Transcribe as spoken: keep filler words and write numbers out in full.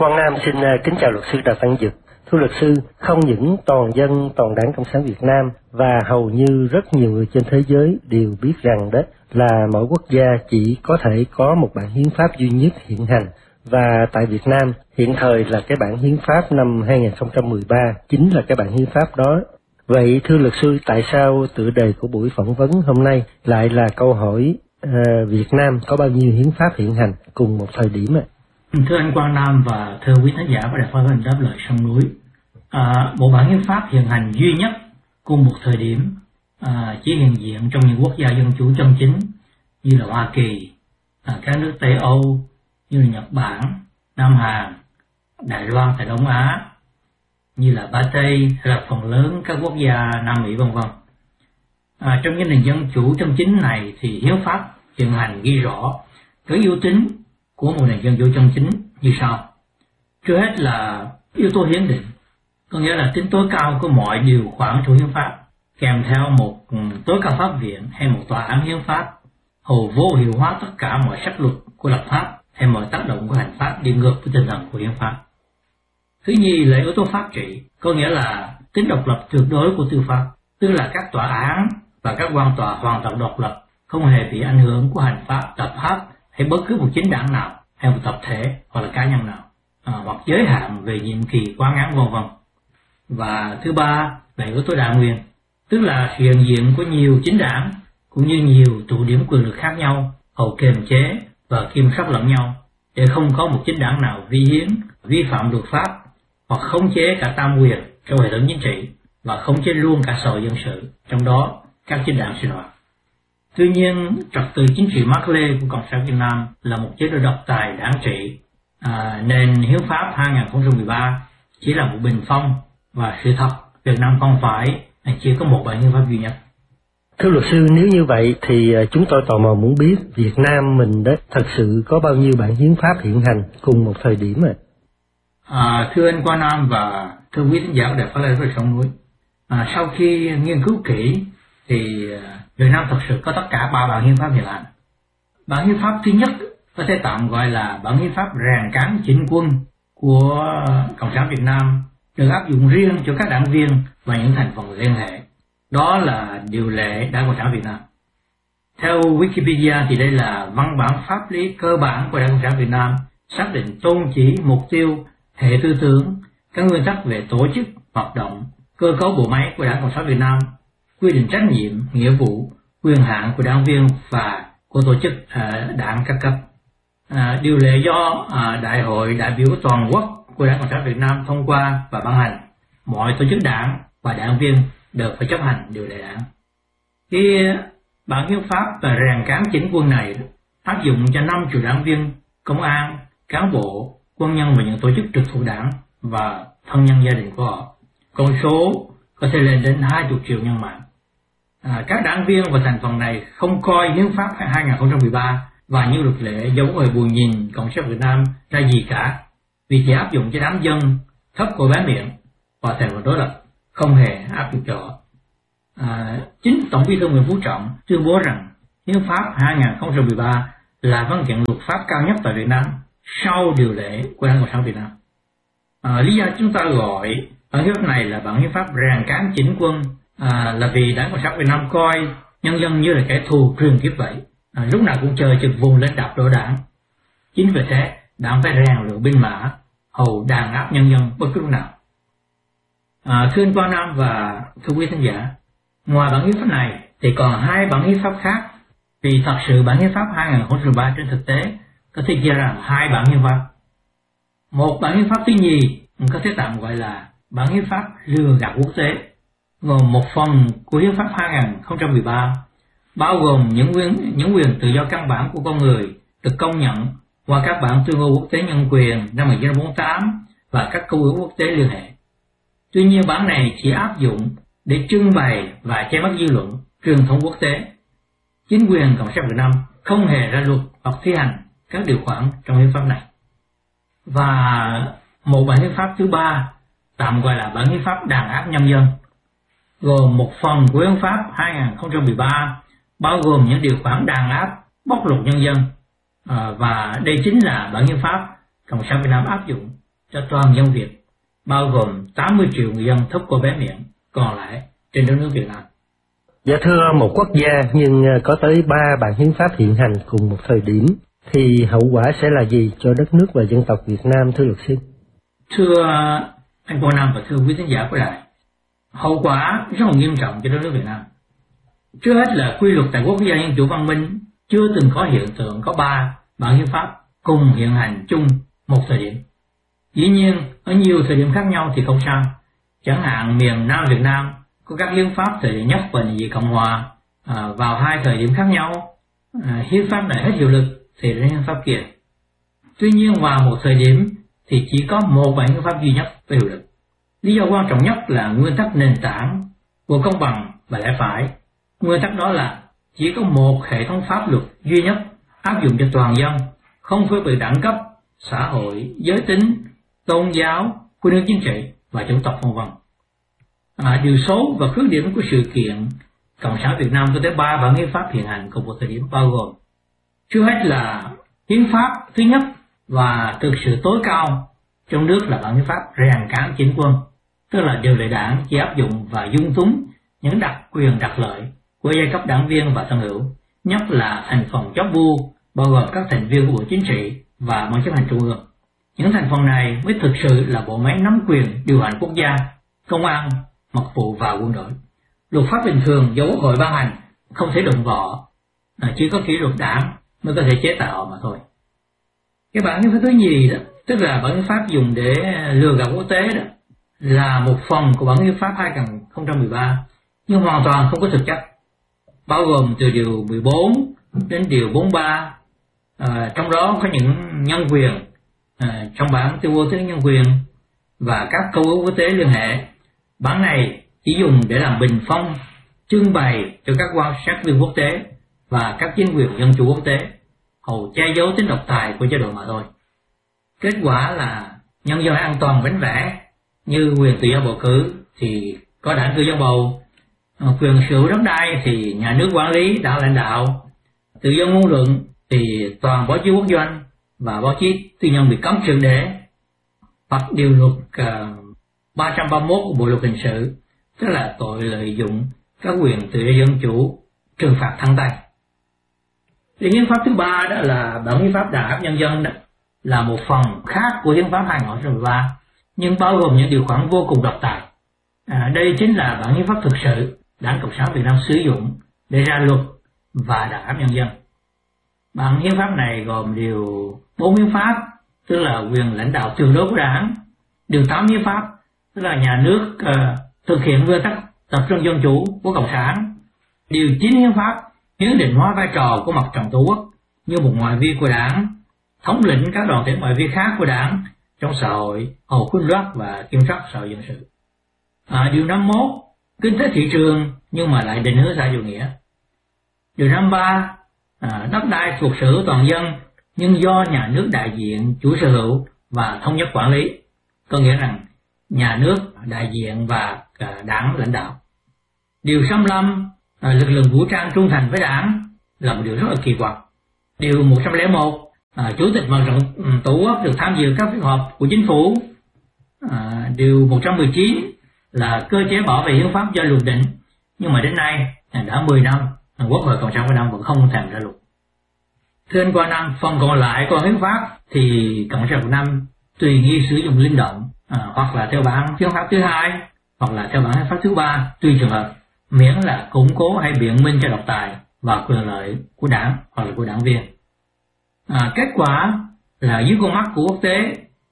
Quang Nam xin kính chào luật sư Đào Văn Dực. Thưa luật sư, không những toàn dân toàn Đảng Cộng sản Việt Nam và hầu như rất nhiều người trên thế giới đều biết rằng đó là mỗi quốc gia chỉ có thể có một bản hiến pháp duy nhất hiện hành, và tại Việt Nam hiện thời là cái bản hiến pháp năm hai không một ba chính là cái bản hiến pháp đó. Vậy thưa luật sư, tại sao tựa đề của buổi phỏng vấn hôm nay lại là câu hỏi uh, Việt Nam có bao nhiêu hiến pháp hiện hành cùng một thời điểm ạ? Thưa anh Quang Nam và thưa quý khán giả của Đài Phát thanh Đáp Lời Sông Núi, à, một bản hiến pháp hiện hành duy nhất cùng một thời điểm à, chỉ hiện diện trong những quốc gia dân chủ chân chính như là Hoa Kỳ, à, các nước Tây Âu như là Nhật Bản, Nam Hàn, Đài Loan tại Đông Á, như là Ba Tây hay là phần lớn các quốc gia Nam Mỹ vân vân. À, trong những nền dân chủ chân chính này thì hiến pháp hiện hành ghi rõ các yếu tính của một nền dân chủ chân chính như sau. Trước hết là yếu tố hiến định, có nghĩa là tính tối cao của mọi điều khoản trong hiến pháp, kèm theo một tối cao pháp viện hay một tòa án hiến pháp, hầu vô hiệu hóa tất cả mọi sách luật của lập pháp hay mọi tác động của hành pháp đi ngược với tinh thần của hiến pháp. Thứ nhì là yếu tố pháp trị, có nghĩa là tính độc lập tuyệt đối của tư pháp, tức là các tòa án và các quan tòa hoàn toàn độc lập, không hề bị ảnh hưởng của hành pháp, tập pháp hay bất cứ một chính đảng nào hay một tập thể hoặc là cá nhân nào, à, hoặc giới hạn về nhiệm kỳ quá ngắn vân vân. Và thứ ba là yếu tố đa nguyên, tức là sự hiện diện của nhiều chính đảng cũng như nhiều tụ điểm quyền lực khác nhau, hầu kiềm chế và kiểm soát lẫn nhau, để không có một chính đảng nào vi hiến, vi phạm luật pháp hoặc khống chế cả tam quyền trong hệ thống chính trị và khống chế luôn cả xã hội dân sự, trong đó các chính đảng sinh hoạt. Tuy nhiên, trật tự chính trị Mác Lê của Cộng sản Việt Nam là một chế độ độc tài đảng trị, à, nên hiến pháp hai không một ba chỉ là một bình phong, và sự thật Việt Nam không phải chỉ có một bản hiến pháp duy nhất. Thưa luật sư, nếu như vậy thì chúng tôi tò mò muốn biết Việt Nam mình đó thật sự có bao nhiêu bản hiến pháp hiện hành cùng một thời điểm ạ? À, thưa anh Quang Nam và thưa quý khán giả của Đài Phát thanh Đáp Lời Sông Núi, à, sau khi nghiên cứu kỹ thì Việt Nam thật sự có tất cả ba bản hiến pháp hiện hành. Bản hiến pháp thứ nhất có thể tạm gọi là bản hiến pháp ràng cán chỉnh quân của Cộng sản Việt Nam, được áp dụng riêng cho các đảng viên và những thành phần liên hệ. Đó là điều lệ Đảng Cộng sản Việt Nam. Theo Wikipedia thì đây là văn bản pháp lý cơ bản của Đảng Cộng sản Việt Nam, xác định tôn chỉ, mục tiêu, hệ tư tưởng, các nguyên tắc về tổ chức, hoạt động, cơ cấu bộ máy của Đảng Cộng sản Việt Nam, quy định trách nhiệm, nghĩa vụ, quyền hạn của đảng viên và của tổ chức uh, đảng các cấp. Uh, điều lệ do uh, Đại hội đại biểu toàn quốc của Đảng Cộng sản Việt Nam thông qua và ban hành. Mọi tổ chức đảng và đảng viên đều phải chấp hành điều lệ đảng. Cái bản hiến pháp và ràng cán chỉnh quân này áp dụng cho năm triệu đảng viên, công an, cán bộ, quân nhân và những tổ chức trực thuộc đảng và thân nhân gia đình của họ. Con số có thể lên đến hai mươi triệu nhân mạng. À, các đảng viên và thành phần này không coi hiến pháp hai không một ba và như luật lệ giống người bù nhìn Cộng sản Việt Nam ra gì cả, vì chỉ áp dụng cho đám dân thấp cổ bé miệng và thành phần đối lập, không hề áp dụng cho họ. À, chính Tổng Bí thư Nguyễn Phú Trọng tuyên bố rằng hiến pháp hai không một ba là văn kiện luật pháp cao nhất tại Việt Nam sau điều lệ của Đảng Cộng sản Việt Nam. À, lý do chúng ta gọi bản hiến pháp này là bản hiến pháp ràng cán chỉnh quân à, là vì Đảng Cộng sản Việt Nam coi nhân dân như là kẻ thù truyền kiếp vậy, à, lúc nào cũng chờ chực vùng lên đạp đổ đảng. Chính vì thế đảng phải rèn luyện binh mã, hầu đàn áp nhân dân bất cứ lúc nào. À, thưa anh Quang Nam và thưa quý khán giả, ngoài bản hiến pháp này thì còn hai bản hiến pháp khác, vì thật sự bản hiến pháp hai không một ba trên thực tế có thể chia ra hai bản hiến pháp. Một bản hiến pháp thứ nhì có thể tạm gọi là bản hiến pháp lừa gạt quốc tế, gồm một phần của hiến pháp hai không một ba bao gồm những quyền những quyền tự do căn bản của con người được công nhận qua các bản tuyên ngôn quốc tế nhân quyền năm một nghìn chín trăm bốn mươi tám và các công ước quốc tế liên hệ. Tuy nhiên bản này chỉ áp dụng để trưng bày và che mắt dư luận, truyền thông quốc tế. Chính quyền Cộng sản Việt Nam không hề ra luật hoặc thi hành các điều khoản trong hiến pháp này. Và một bản hiến pháp thứ ba tạm gọi là bản hiến pháp đàn áp nhân dân, gồm một phần của hiến pháp hai không một ba bao gồm những điều khoản đàn áp, bóc lột nhân dân, à, và đây chính là bản hiến pháp Cộng sản Việt Nam áp dụng cho toàn dân Việt, bao gồm tám mươi triệu người dân thấp cô bé miệng còn lại trên đất nước Việt Nam. Dạ thưa một quốc gia nhưng có tới ba bản hiến pháp hiện hành cùng một thời điểm, thì hậu quả sẽ là gì cho đất nước và dân tộc Việt Nam, thưa luật sư? Thưa anh Quang Nam và thưa quý khán giả của đài, hậu quả rất là nghiêm trọng cho đất nước Việt Nam. Trước hết là quy luật tại quốc gia dân chủ văn minh chưa từng có hiện tượng có ba bản hiến pháp cùng hiện hành chung một thời điểm. Dĩ nhiên ở nhiều thời điểm khác nhau thì không sao. Chẳng hạn miền Nam Việt Nam có các hiến pháp thời điểm nhất và nhị cộng hòa à, vào hai thời điểm khác nhau, à, hiến pháp này hết hiệu lực thì đến hiến pháp kia. Tuy nhiên vào một thời điểm thì chỉ có một bản hiến pháp duy nhất có hiệu lực. Lý do quan trọng nhất là nguyên tắc nền tảng của công bằng và lẽ phải. Nguyên tắc đó là chỉ có một hệ thống pháp luật duy nhất áp dụng cho toàn dân, không phân biệt đẳng cấp, xã hội, giới tính, tôn giáo, khuynh hướng chính trị và chủng tộc vân vân. À, điều số và khuyết điểm của sự kiện Cộng sản Việt Nam có tới ba bản hiến pháp hiện hành cùng một thời điểm, bao gồm trước hết là hiến pháp thứ nhất và thực sự tối cao trong nước là bản hiến pháp rèn cán chính quân, tức là điều lệ đảng chỉ áp dụng và dung túng những đặc quyền đặc lợi của giai cấp đảng viên và thân hữu, nhất là thành phần chóp bu, bao gồm các thành viên của Bộ Chính trị và Ban chấp hành Trung ương. Những thành phần này mới thực sự là bộ máy nắm quyền điều hành quốc gia, công an, mật vụ và quân đội. Luật pháp bình thường do Quốc hội ban hành không thể đụng vào, chỉ có kỷ luật đảng mới có thể chế tạo mà thôi. Cái bản hiến pháp thứ nhì đó, tức là bản hiến pháp dùng để lừa gạt quốc tế đó, là một phần của bản hiến pháp hai nghìn không trăm mười ba nhưng hoàn toàn không có thực chất, bao gồm từ điều mười bốn đến điều bốn mươi ba, à, trong đó có những nhân quyền à, trong bản tuyên bố nhân quyền và các câu ước quốc tế liên hệ. Bản này chỉ dùng để làm bình phong, trưng bày cho các quan sát viên quốc tế và các chính quyền dân chủ quốc tế, hầu che giấu tính độc tài của chế độ mà thôi. Kết quả là nhân dân an toàn vĩnh viễn, như quyền tự do bầu cử thì có đảng cử dân bầu, quyền sở hữu đất đai thì nhà nước quản lý, đảng lãnh đạo, tự do ngôn luận thì toàn báo chí quốc doanh và báo chí tư nhân bị cấm triệt để, hoặc điều luật uh, ba trăm ba mươi mốt của Bộ luật hình sự, tức là tội lợi dụng các quyền tự do dân chủ, trừng phạt thẳng tay. Thì hiến pháp thứ ba đó là bản hiến pháp đàn áp nhân dân, đó là một phần khác của hiến pháp hai nghìn không trăm mười ba, nhưng bao gồm những điều khoản vô cùng độc tài. À, đây chính là bản hiến pháp thực sự Đảng Cộng sản Việt Nam sử dụng để ra luật và đàn áp nhân dân. Bản hiến pháp này gồm điều bốn hiến pháp, tức là quyền lãnh đạo tuyệt đối của đảng, điều tám hiến pháp, tức là nhà nước uh, thực hiện nguyên tắc tập trung dân chủ của Cộng sản, điều chín hiến pháp hiến định hóa vai trò của Mặt trận Tổ quốc như một ngoại vi của đảng, thống lĩnh các đoàn thể ngoại vi khác của đảng trong xã hội, hầu khuân loát và kiểm soát xã hội dân sự. À, điều năm mươi mốt kinh tế thị trường nhưng mà lại định hướng xã chủ nghĩa. Điều năm mươi ba à, đất đai thuộc sở hữu toàn dân nhưng do nhà nước đại diện chủ sở hữu và thống nhất quản lý, có nghĩa rằng nhà nước đại diện và à, đảng lãnh đạo. Điều sáu mươi lăm à, lực lượng vũ trang trung thành với đảng là một điều rất là kỳ quặc. Điều một trăm lẻ một à, chủ tịch Mặt trận Tổ quốc được tham dự các phiên họp của chính phủ. À, điều một trăm mười chín là cơ chế bảo vệ hiến pháp do luật định, nhưng mà đến nay đã mười năm Quốc hội Cộng sản Việt Nam vẫn không thèm ra luật. Thưa anh Quang Nam, phần còn lại của hiến pháp thì Cộng sản Việt Nam tùy nghi sử dụng linh động, à, hoặc là theo bản hiến pháp thứ hai, hoặc là theo bản hiến pháp thứ ba tùy trường hợp, miễn là củng cố hay biện minh cho độc tài và quyền lợi của đảng hoặc là của đảng viên. À, kết quả là dưới con mắt của quốc tế